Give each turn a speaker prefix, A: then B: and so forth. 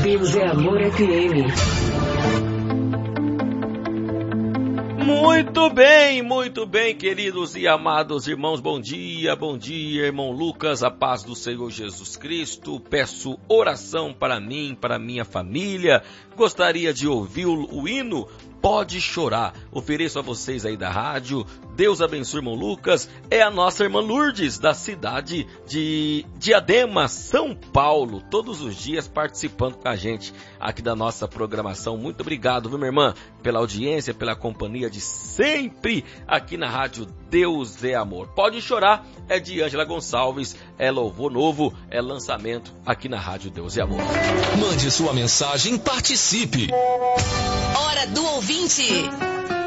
A: Deus é Amor FM.
B: Muito bem, queridos e amados irmãos, bom dia, irmão Lucas, a paz do Senhor Jesus Cristo. Peço oração para mim, para minha família. Gostaria de ouvir o hino Pode Chorar. Ofereço a vocês aí da rádio. Deus abençoe, irmão Lucas. É a nossa irmã Lourdes, da cidade de Diadema, São Paulo, todos os dias participando com a gente aqui da nossa programação. Muito obrigado, viu, minha irmã, pela audiência, pela companhia de sempre aqui na rádio Deus é Amor. Pode Chorar é de Ângela Gonçalves, é louvor novo, é lançamento aqui na rádio Deus é Amor.
C: Mande sua mensagem, participe.
D: Hora do ouvinte.